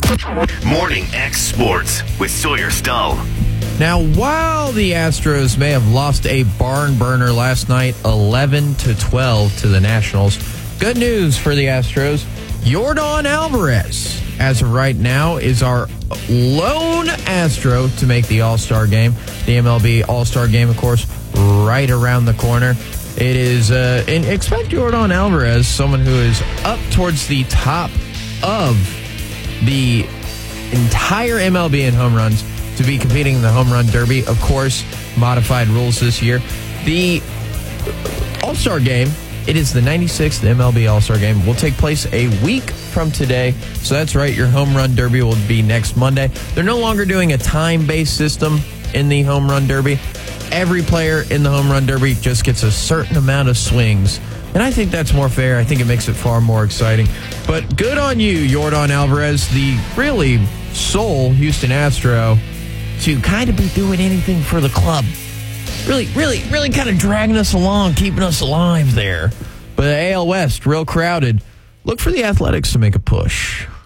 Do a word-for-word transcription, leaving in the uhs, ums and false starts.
Morning X Sports with Sawyer Stull. Now, while the Astros may have lost a barn burner last night, eleven to twelve to the Nationals, good news for the Astros. Yordan Alvarez, as of right now, is our lone Astro to make the All-Star game. The M L B All-Star game, of course, right around the corner. It is, uh, and expect Yordan Alvarez, someone who is up towards the top of the entire M L B in home runs, to be competing in the Home Run Derby. Of course, modified rules this year. The All-Star game, it is the ninety-sixth M L B All-Star game, will take place a week from today. So that's right, your Home Run Derby will be next Monday. They're no longer doing a time-based system in the Home Run Derby. Every player in the Home Run Derby just gets a certain amount of swings. And I think that's more fair. I think it makes it far more exciting. But good on you, Yordan Alvarez, the really sole Houston Astro to kind of be doing anything for the club. Really, really, really kind of dragging us along, keeping us alive there. But the A L West, real crowded. Look for the Athletics to make a push.